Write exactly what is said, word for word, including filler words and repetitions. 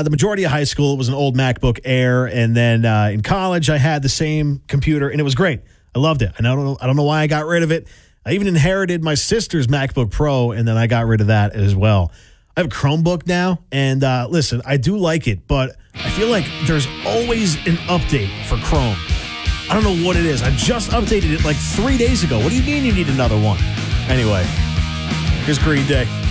uh, the majority of high school, it was an old MacBook Air. And then uh, in college, I had the same computer, and it was great. I loved it. And I don't know, I don't know why I got rid of it. I even inherited my sister's MacBook Pro, and then I got rid of that as well. I have a Chromebook now, and uh, listen, I do like it, but I feel like there's always an update for Chrome. I don't know what it is. I just updated it like three days ago. What do you mean you need another one? Anyway, here's Green Day.